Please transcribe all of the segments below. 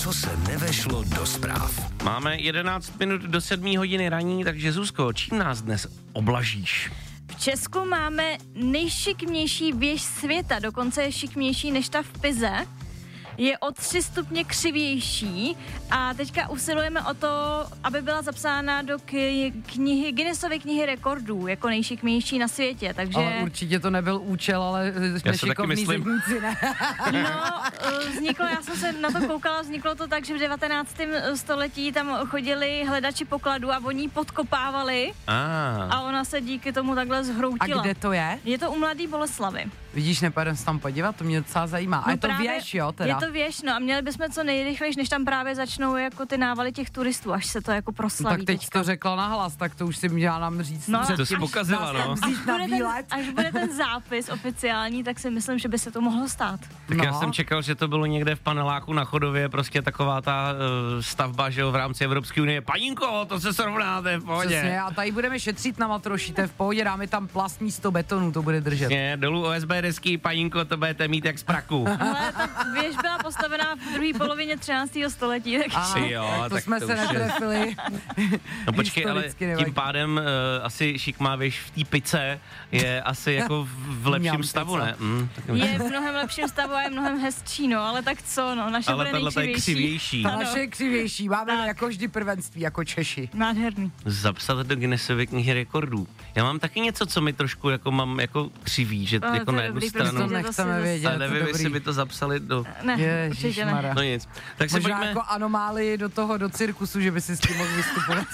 Co se nevešlo do zpráv. Máme 11 minut do 7 hodiny raní, takže Zuzko, čím nás dnes oblažíš? V Česku máme nejšikmější věž světa, dokonce je šikmější než ta v Pize. Je o 3 stupně křivější a teďka usilujeme o to, aby byla zapsána do knihy Guinnessovy knihy rekordů jako nejšikmější na světě, takže... Ale určitě to nebyl účel, ale nešikovní zedníci, ne? No, vzniklo, já jsem se na to koukala, vzniklo to tak, že v 19. století tam chodili hledači pokladů a oni ji podkopávali a ona se díky tomu takhle zhroutila. A kde to je? Je to u Mladé Boleslavi. Vidíš, nepadem se tam podívat, to mě docela zajímá. A je to věž, jo, teda? Je to věž, no a měli bychom co nejrychlejší, než tam právě začnou jako ty návaly těch turistů, až se to jako proslaví. No, tak teď to řekla nahlas, tak to už si měla nám říct. No, to si pokazila, no. Až bude ten zápis oficiální, tak si myslím, že by se to mohlo stát. Tak já jsem čekal, že to bylo někde v paneláku na Chodově, prostě taková ta stavba, že jo, v rámci Evropské unie. Panínko, to se srovnáte, v pohodě. Přesně, a tady budeme šetřit na matroši, to je v pohodě, dáme tam plast místo betonu, to bude držet. Přesně, dolů OSB desky, panínko, to budete mít jak z praku. Ale ta věž byla postavená v druhé polovině 13. století, takže... Jo, to jsme se netrefili. No počkej, ale tím pádem asi šikmá věž v té pice je asi jako v lepším stavu, ne? Je v mnohem lepším stavu a je mnohem hezčí, no, ale tak co, no, naše ale bude nejkřivější. Ta naše je křivější, máme tak. Jako vždy prvenství, jako Češi. Nádherný. Zapsat do Guinnessovy knihy rekordů. Já mám taky něco, co mi trošku jako mám jako křiví, že jako na jednu stranu. To nechceme vědět. Ale nevím, jestli by to zapsali do... Ne, Ježišmarja. No nic. Tak se možná pojďme... jako anomálii do cirkusu, že by si s tím mohl vystupovat.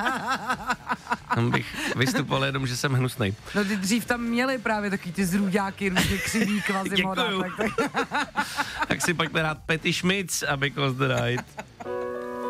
Tam bych vystupoval jenom, že jsem hnusnej. No ty dřív tam měli právě takový ty zrůďáky, různě křiví, kvazimoda. Tak si pojďme rád Petty Schmitz, abych was the right.